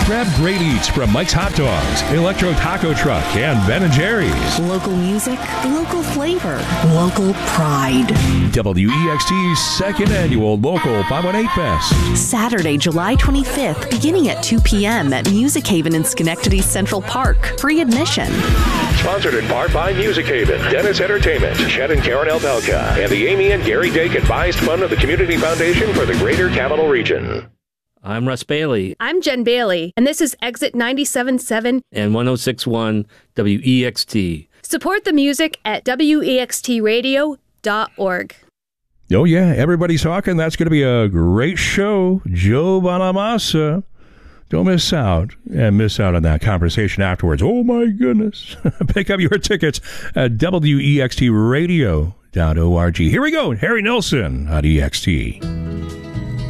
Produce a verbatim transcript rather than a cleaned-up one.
Grab great eats from Mike's Hot Dogs, Electro Taco Truck, and Ben and Jerry's. Local music, local flavor, local pride. W E X T's second annual Local five one eight Fest. Saturday, July twenty-fifth, beginning at two p.m. at Music Haven in Schenectady Central Park. Free admission. Sponsored in part by Music Haven, Dennis Entertainment, Shed and Karen Elpelka, and the Amy and Gary Dake Advised Fund of the Community Foundation for the Greater Capital Region. I'm Russ Bailey. I'm Jen Bailey, and this is Exit ninety-seven point seven and one oh six point one W E X T. Support the music at W E X T radio dot org. Oh, yeah, everybody's talking. That's going to be a great show. Joe Bonamassa. Don't miss out and miss out on that conversation afterwards. Oh, my goodness. Pick up your tickets at W E X T radio dot org. Here we go. Harry Nelson at E X T.